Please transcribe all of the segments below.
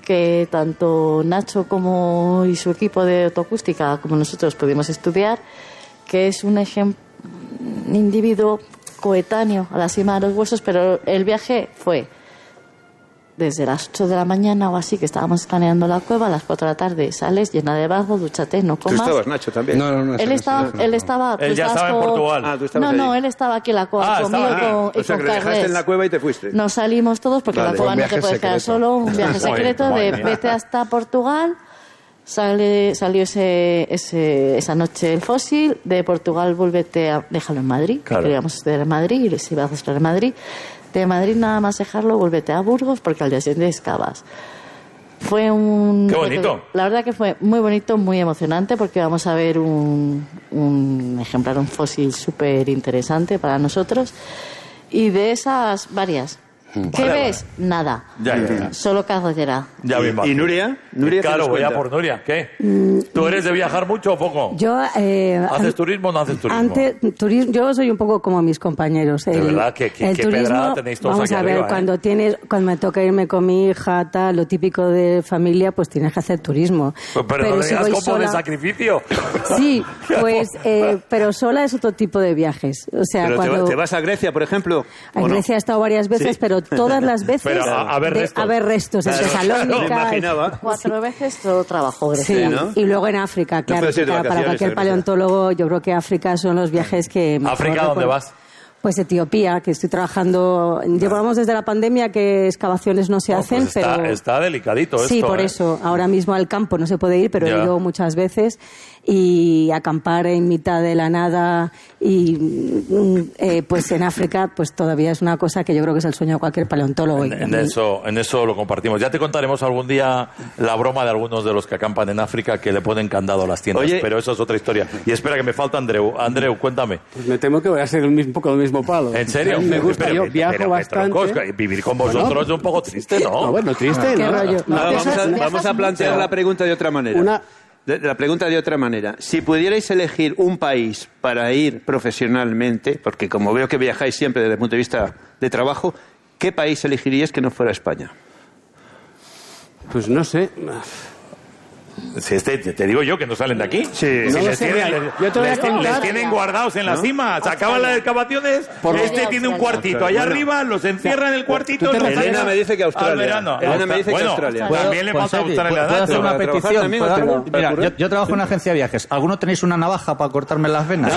que tanto Nacho como y su equipo de autoacústica como nosotros pudimos estudiar, que es un individuo coetáneo a la cima de los huesos, pero el viaje fue desde las 8 de la mañana o así, que estábamos escaneando la cueva, a las 4 de la tarde sales llena de barro, dúchate, no comas. ¿Tú estabas, Nacho, también? No. Él estaba... Él ya estaba en Portugal. Ah, tú estabas allí. No, él estaba aquí en la cueva conmigo y O sea, con que le dejaste Carles. en la cueva y te fuiste. Nos salimos todos porque Vale, la cueva un no te viaje puedes quedar secreto. solo, un viaje secreto Madre de mía. vete hasta Portugal. Salió esa noche el fósil. De Portugal déjalo en Madrid, Claro. que queríamos estudiar en Madrid y les iba a estudiar en Madrid. De Madrid nada más dejarlo, vuélvete a Burgos porque al día siguiente excavas. Fue un... ¡Qué bonito! La verdad que fue muy bonito, muy emocionante, porque vamos a ver un ejemplar, un fósil súper interesante para nosotros. Y de esas, varias. ¿Qué Vale, ves? Nada. Ya. Solo carretera. Ya me imagino. ¿Y Nuria? ¿Nuria qué Claro, nos voy a cuenta? por Nuria. ¿Qué? ¿Tú eres de viajar mucho o poco? Yo, ¿Haces turismo o no haces turismo? yo soy un poco como mis compañeros. De verdad, qué pedrada tenéis todos vamos aquí a ver, arriba, cuando me toca irme con mi hija, tal, lo típico de familia, pues tienes que hacer turismo. Pero no si digas voy como de sola- sacrificio. Sí, pues, pero sola es otro tipo de viajes. O sea, ¿Pero cuando... te vas a Grecia, por ejemplo? A ¿o no? Grecia he estado varias veces, ¿Sí? pero todas las veces Pero a ver restos. a ver restos en Claro, Tesalónica. me imaginaba. 4 veces todo trabajo Grecia. Sí, ¿no? y luego en África, claro, puedes ir de para vacaciones cualquier a Grecia. paleontólogo, yo creo que África son los viajes que... mejor ¿África dónde recuerdo. vas? Pues Etiopía, que estoy trabajando... Llevamos desde la pandemia que excavaciones no se hacen, Pues está, pero... está delicadito esto. Sí, por ¿eh? eso. Ahora mismo al campo no se puede ir, pero Ya. he ido muchas veces. Y acampar en mitad de la nada y pues en África pues todavía es una cosa que yo creo que es el sueño de cualquier paleontólogo. En eso lo compartimos. Ya te contaremos algún día la broma de algunos de los que acampan en África que le ponen candado a las tiendas, Oye. pero eso es otra historia. Y espera, que me falta Andreu. Andreu, cuéntame. Pues me temo que voy a ser un poco del mismo palo. ¿En serio? Me gusta, Pero yo viajo pero, bastante. troncos, vivir con vosotros es un poco triste, ¿no? No, bueno, triste, Qué ¿no? rollo. No, Ahora Viajas vamos a plantear mucho. la pregunta de otra manera. La pregunta de otra manera. Si pudierais elegir un país para ir profesionalmente, porque como veo que viajáis siempre desde el punto de vista de trabajo, ¿qué país elegiríais que no fuera España? Pues no sé. Si te digo yo que no salen de aquí. Sí. Si No lo les sé, tienen, mira, yo te voy a contar- les tienen guardados en la cima. Se acaban las excavaciones. Este tiene un cuartito allá Bueno. arriba, los encierra en el cuartito. tú te los refieres- Elena saca me dice que Australia. al verano. Elena me dice que Bueno, Australia. También le falta Australia a ¿Puedo hacer Nacho. una ¿Para trabajar petición? también o ¿Puedo- para Mira, currar? yo trabajo en una agencia de viajes. ¿Alguno tenéis una navaja para cortarme las venas?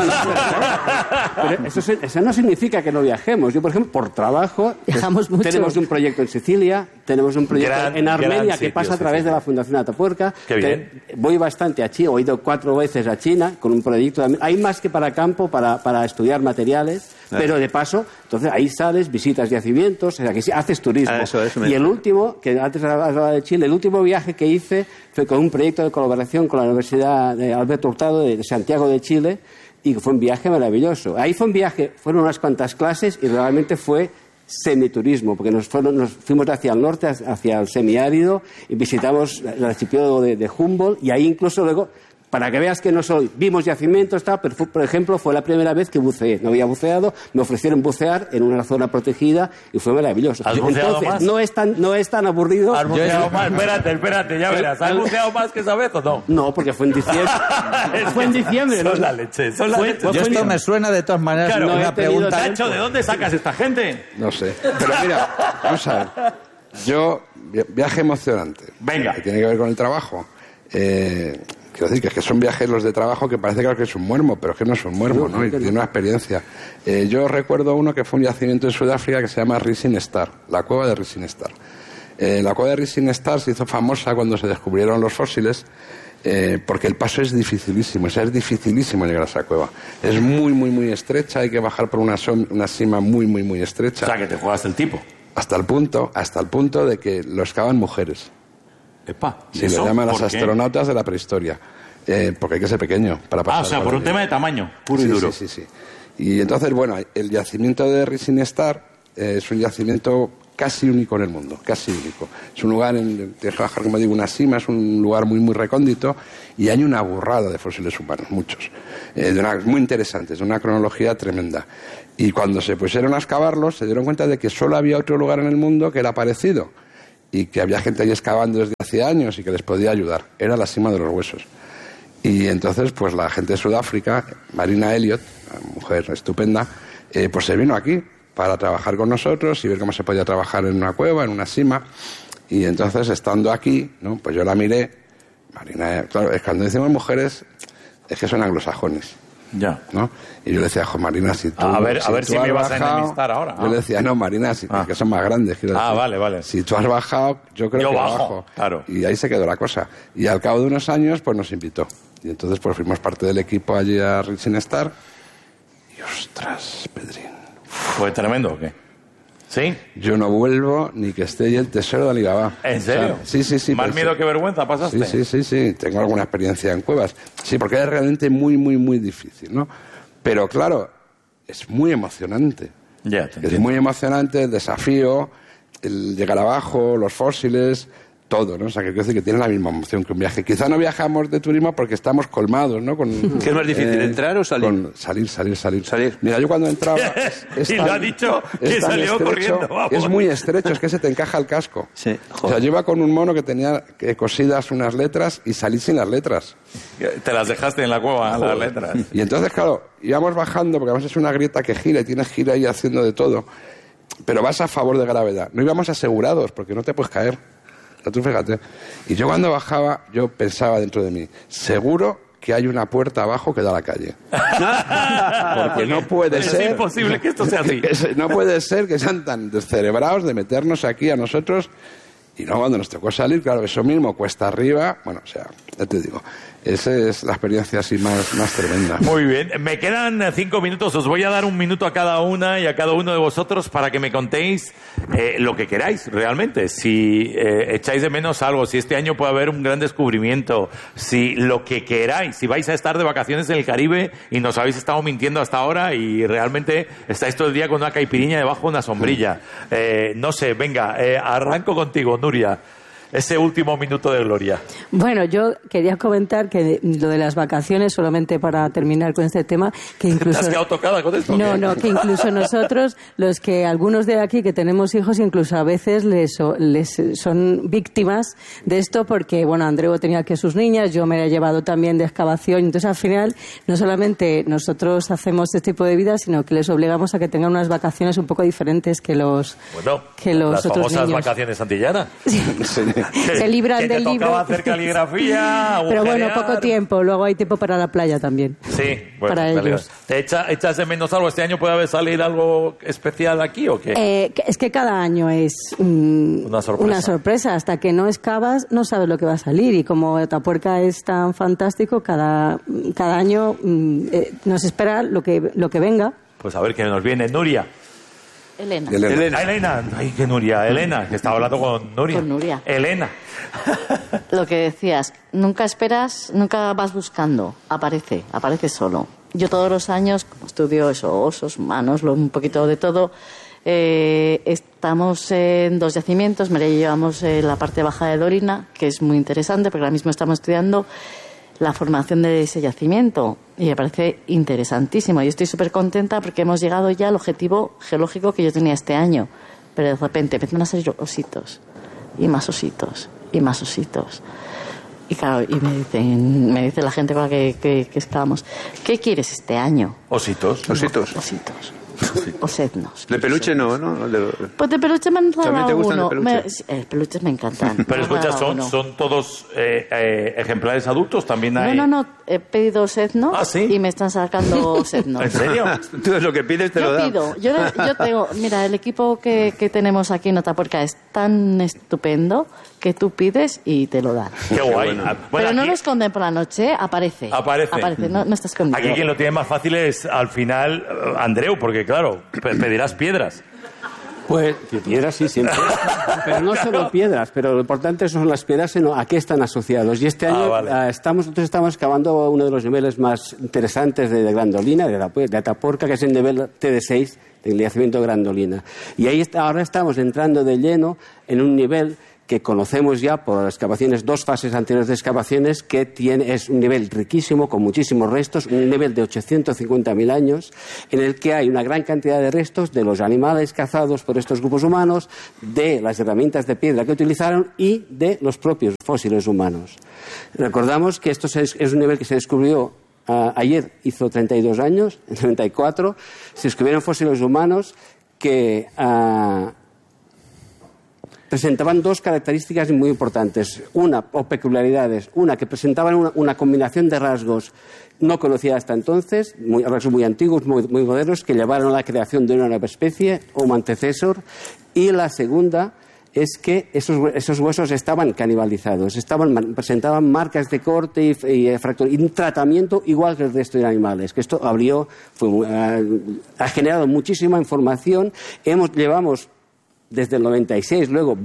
Pero eso no significa que no viajemos. Yo, por ejemplo, por trabajo, Viajamos mucho. tenemos un proyecto en Sicilia, tenemos un proyecto Gran- en Armenia gran que sitio, pasa a través Sicilia. de la Fundación Atapuerca. Qué bien. Voy bastante a China, he ido 4 veces a China con un proyecto. Hay más que para campo, para estudiar materiales, pero de paso, entonces ahí sales, visitas yacimientos, o sea que sí, haces turismo. Eso me y el dijo. último, que antes hablaba de Chile, el último viaje que hice fue con un proyecto de colaboración con la Universidad de Alberto Hurtado de Santiago de Chile, y fue un viaje maravilloso. Ahí fue un viaje, fueron unas cuantas clases y realmente fue semiturismo, porque nos fuimos hacia el norte, hacia el semiárido, y visitamos el archipiélago de Humboldt, y ahí incluso luego, para que veas que no soy, vimos yacimientos, tal, pero por ejemplo fue la primera vez que buceé, no había buceado, me ofrecieron bucear en una zona protegida y fue maravilloso. ¿Has buceado Entonces, más? no es tan aburrido. ¿Has buceado más? Espérate, ya verás. ¿Has buceado más que esa vez o no? No, porque fue en diciembre. Fue en diciembre, ¿no? Son la leche, son la Fue- leche. fue- Yo esto me suena de todas maneras Claro, no una he tenido pregunta. Nacho, ¿de dónde sacas esta gente? No sé. Pero mira, vamos a ver. Yo, viaje emocionante. Venga. Que tiene que ver con el trabajo. Quiero decir que son viajes los de trabajo que parece que es un muermo, pero es que no es un muermo, ¿no? Y tiene una experiencia. Yo recuerdo uno que fue un yacimiento en Sudáfrica que se llama Rising Star, la cueva de Rising Star. La cueva de Rising Star se hizo famosa cuando se descubrieron los fósiles, porque el paso es dificilísimo, es dificilísimo llegar a esa cueva. Es muy, muy, muy estrecha, hay que bajar por una cima muy, muy, muy estrecha. O sea, que te juegas el tipo. Hasta el punto de que lo excavan mujeres. Epa, Se ¿eso? le llama las ¿Por qué? astronautas de la prehistoria. Porque hay que ser pequeño para pasar. O sea, por un tema de tamaño, puro y Sí, duro. Sí. Y entonces, bueno, el yacimiento de Rising Star es un yacimiento casi único en el mundo, casi único. Es un lugar, tienes que bajar, como digo, una cima, es un lugar muy, muy recóndito y hay una burrada de fósiles humanos, muchos. Muy interesantes, de una cronología tremenda. Y cuando se pusieron a excavarlos, se dieron cuenta de que solo había otro lugar en el mundo que era parecido. y que había gente ahí excavando desde hace años y que les podía ayudar. Era la Sima de los Huesos. Y entonces, pues la gente de Sudáfrica, Marina Elliott, una mujer estupenda, pues se vino aquí para trabajar con nosotros y ver cómo se podía trabajar en una cueva, en una sima. Y entonces, estando aquí, ¿no? Pues yo la miré. Marina, claro, es cuando decimos mujeres, es que son anglosajones. Ya. ¿No? Y yo le decía, Marina, si tú... A ver si me vas a bajado, enemistar ahora. Yo le decía, no, Marina, que son más grandes. Quiero decir. Vale. Si tú has bajado, yo creo que bajo. Claro. Y ahí se quedó la cosa. Y al cabo de unos años, pues nos invitó. Y entonces, pues fuimos parte del equipo allí a Rising Star. Y ostras, Pedrín. ¿Fue tremendo o qué? ¿Sí? Yo no vuelvo ni que esté ahí el tesoro de Alibaba. ¿En serio? O sea, sí. ¿Más miedo que vergüenza pasaste? Sí. Tengo alguna experiencia en cuevas. Sí, porque es realmente muy, muy, muy difícil, ¿no? Pero claro, es muy emocionante. Ya, es muy emocionante el desafío, el llegar abajo, los fósiles, todo, ¿no? O sea, que quiero decir que tiene la misma emoción que un viaje. Quizá no viajamos de turismo porque estamos colmados, ¿no? ¿Qué es más difícil, entrar o salir? Salir. Mira, yo cuando entraba... Y lo ha dicho que salió estrecho, corriendo, vamos. Es muy estrecho, es que se te encaja el casco. Sí, O sea, yo iba con un mono que tenía cosidas unas letras y salí sin las letras. Te las dejaste en la cueva, las letras. Y entonces, claro, íbamos bajando, porque además es una grieta que gira y tienes que ir ahí haciendo de todo. Pero vas a favor de gravedad. No íbamos asegurados, porque no te puedes caer. Tú fíjate. Y yo cuando bajaba, yo pensaba dentro de mí, seguro que hay una puerta abajo que da a la calle. Porque no puede ser... Es imposible que esto sea así. No puede ser que sean tan descerebrados de meternos aquí a nosotros. Y no, cuando nos tocó salir, claro, eso mismo, cuesta arriba. Bueno, o sea, ya te digo, esa es la experiencia así más tremenda. Muy bien, me quedan 5 minutos, os voy a dar 1 minuto a cada una y a cada uno de vosotros para que me contéis lo que queráis realmente. Si echáis de menos algo, si este año puede haber un gran descubrimiento, si lo que queráis, si vais a estar de vacaciones en el Caribe y nos habéis estado mintiendo hasta ahora y realmente estáis todo el día con una caipiriña debajo de una sombrilla. No sé, venga, arranco contigo, Nuria. Ese último minuto de gloria. Bueno, yo quería comentar que lo de las vacaciones, solamente para terminar con este tema, que incluso... ¿Te has quedado tocada con esto? No, que incluso nosotros, los que algunos de aquí que tenemos hijos, incluso a veces les son víctimas de esto, porque, bueno, Andreu tenía que sus niñas, yo me he llevado también de excavación, entonces al final no solamente nosotros hacemos este tipo de vida, sino que les obligamos a que tengan unas vacaciones un poco diferentes que los las otros famosas niños. Vacaciones antillanas. Sí. Se libran del libro. Que te tocaba hacer caligrafía, pero bueno, agujerear. poco tiempo. Luego hay tiempo para la playa también. Sí, bueno, para ellos. ¿Te echas de menos algo? ¿Este año puede haber salido algo especial aquí o qué? Es que cada año es una sorpresa. Hasta que no excavas, no sabes lo que va a salir. Y como Atapuerca es tan fantástico, cada año nos espera lo que venga. Pues a ver qué nos viene. Nuria. Elena. Ay, qué Nuria. Elena, que estaba hablando con Nuria. Con Nuria. Elena. Lo que decías, nunca esperas, nunca vas buscando, aparece solo. Yo todos los años estudio eso, osos, humanos, un poquito de todo. Estamos en 2 yacimientos, María y yo llevamos la parte baja de Dorina, que es muy interesante porque ahora mismo estamos estudiando la formación de ese yacimiento y me parece interesantísimo. Yo estoy súper contenta porque hemos llegado ya al objetivo geológico que yo tenía este año, pero de repente empiezan a salir ositos y más ositos y más ositos. Y claro, y me dice la gente con la que estábamos, ¿qué quieres este año? Ositos. Osetnos. De peluche no. Pues de peluche me han ¿También regalado te gustan uno. los peluches? Peluches me encantan. Pero Me han escucha, regalado ¿son todos ejemplares adultos? También hay... No. He pedido osetnos. ¿Ah, sí? Y me están sacando osetnos. ¿En serio? Tú lo que pides te lo dan. Yo tengo... Mira, el equipo que tenemos aquí en Atapuerca es tan estupendo que tú pides y te lo dan. Qué guay. bueno. Pero no aquí- lo esconden por la noche, aparece. Aparece. No está escondido. Aquí quien lo tiene más fácil es, al final, Andreu, porque, claro, pedirás piedras. Pues piedras sí, siempre. Pero no solo piedras, pero lo importante son las piedras, sino a qué están asociados. Y este año vale. nosotros estamos excavando uno de los niveles más interesantes de Grandolina, de Atapuerca, que es el nivel TD6 del yacimiento Grandolina. Y ahí ahora estamos entrando de lleno en un nivel que conocemos ya por las excavaciones, 2 fases anteriores de excavaciones, que es un nivel riquísimo, con muchísimos restos, un nivel de 850.000 años, en el que hay una gran cantidad de restos de los animales cazados por estos grupos humanos, de las herramientas de piedra que utilizaron y de los propios fósiles humanos. Recordamos que esto es un nivel que se descubrió ayer, hizo 32 años, en 94, se descubrieron fósiles humanos que presentaban 2 características muy importantes, o peculiaridades. Una, que presentaban una combinación de rasgos no conocida hasta entonces, rasgos muy antiguos, muy modernos, que llevaron a la creación de una nueva especie, Homo antecessor. Y la segunda es que esos huesos estaban canibalizados, presentaban marcas de corte y fractura, y un tratamiento igual que el resto de animales, que esto ha generado muchísima información. Llevamos desde el 96, luego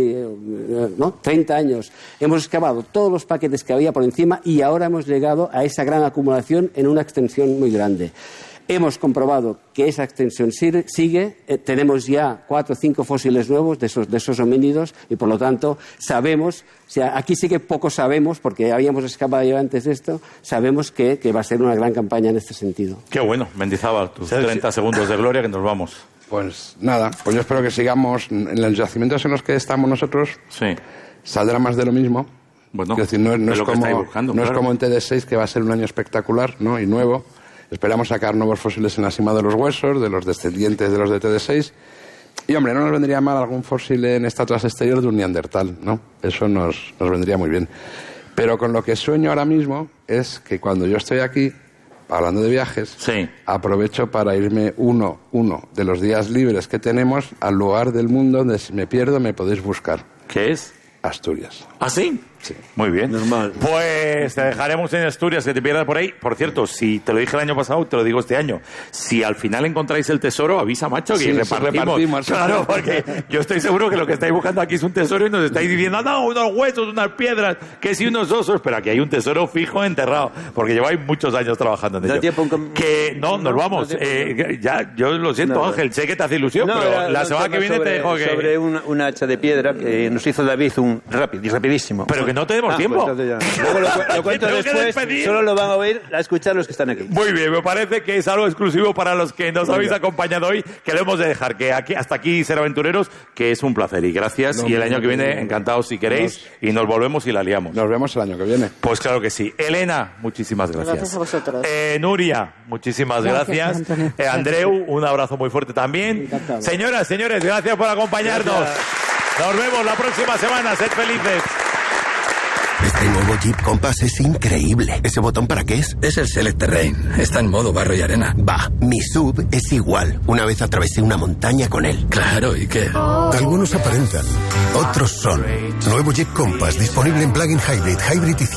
30 años, hemos excavado todos los paquetes que había por encima y ahora hemos llegado a esa gran acumulación en una extensión muy grande. Hemos comprobado que esa extensión sigue, tenemos ya 4 o 5 fósiles nuevos de esos homínidos y por lo tanto sabemos, aquí sí que poco sabemos porque habíamos excavado ya antes de esto, sabemos que va a ser una gran campaña en este sentido. Qué bueno, Mendizábal, tus 30 segundos de gloria que nos vamos. Pues nada, pues yo espero que sigamos en los yacimientos en los que estamos nosotros. Sí. Saldrá más de lo mismo. Bueno, es decir, no es como en TD6, que va a ser un año espectacular, ¿no? Y nuevo. Esperamos sacar nuevos fósiles en la cima de los huesos, de los descendientes de los de TD6. Y, hombre, no nos vendría mal algún fósil en estatuas exteriores de un neandertal, ¿no? Eso nos vendría muy bien. Pero con lo que sueño ahora mismo es que cuando yo estoy aquí, hablando de viajes, sí, aprovecho para irme uno de los días libres que tenemos al lugar del mundo donde si me pierdo me podéis buscar. ¿Qué es? Asturias. ¿Ah, sí? Sí. Muy bien. Normal. Pues te dejaremos en Asturias, que te pierdas por ahí. Por cierto, si te lo dije el año pasado, te lo digo este año. Si al final encontráis el tesoro, avisa, macho, que sí, repartimos. Claro, porque yo estoy seguro que lo que estáis buscando aquí es un tesoro y nos estáis diciendo, no, unos huesos, unas piedras, que si unos osos, pero aquí hay un tesoro fijo enterrado, porque lleváis muchos años trabajando en ello. Que no, nos vamos. Ya, yo lo siento, Ángel, sé que te hace ilusión, pero la semana que viene te dejo que... Sobre una hacha de piedra que nos hizo David rapidísimo. Pero que no tenemos tiempo. Pues luego lo cuento después, solo lo van a oír a escuchar los que están aquí. Muy bien, me parece que es algo exclusivo para los que nos habéis acompañado hoy, que lo hemos de dejar, que hasta aquí Ser Aventureros, que es un placer y gracias, y el año que viene, encantados si queréis, y nos volvemos y la liamos. Nos vemos el año que viene. Pues claro que sí. Elena, muchísimas gracias. Gracias a vosotros. Nuria, muchísimas gracias. Andreu, un abrazo muy fuerte también. Encantado. Señoras, señores, gracias por acompañarnos. Nos vemos la próxima semana. Sed felices. Este nuevo Jeep Compass es increíble. ¿Ese botón para qué es? Es el Select Terrain. Está en modo barro y arena. Va, mi SUV es igual. Una vez atravesé una montaña con él. Claro, ¿y qué? Algunos aparentan, otros son. Nuevo Jeep Compass, disponible en plug-in hybrid y